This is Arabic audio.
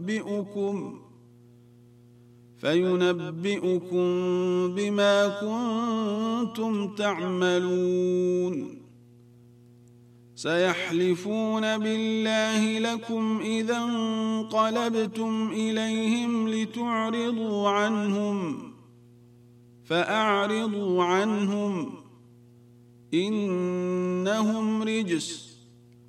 فينبئكم بما كنتم تعملون. سيحلفون بالله لكم إذا انقلبتم إليهم لتعرضوا عنهم فأعرضوا عنهم إنهم رجس